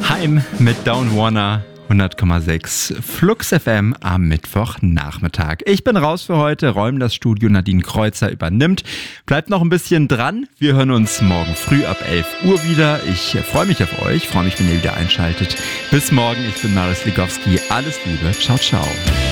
Heim mit Down Warner 100,6 Flux FM am Mittwochnachmittag. Ich bin raus für heute, räume das Studio, Nadine Kreuzer übernimmt. Bleibt noch ein bisschen dran. Wir hören uns morgen früh ab 11 Uhr wieder. Ich freue mich auf euch, freue mich, wenn ihr wieder einschaltet. Bis morgen, ich bin Marius Ligowski. Alles Liebe, ciao, ciao.